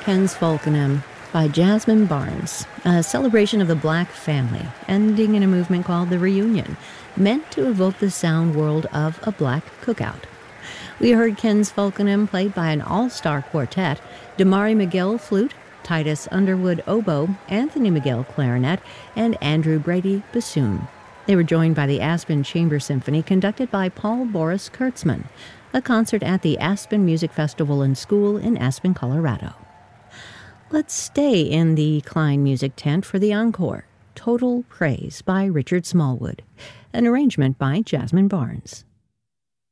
Ken's Falkenham by Jasmine Barnes, a celebration of the Black family, ending in a movement called The Reunion, meant to evoke the sound world of a black cookout. We heard Ken's Falkenham played by an all-star quartet, Damari McGill flute, Titus Underwood oboe, Anthony McGill clarinet, and Andrew Brady bassoon. They were joined by the Aspen Chamber Symphony, conducted by Paul Boris Kurtzman, a concert at the Aspen Music Festival and School in Aspen, Colorado. Let's stay in the Klein Music Tent for the encore, Total Praise by Richard Smallwood, an arrangement by Jasmine Barnes.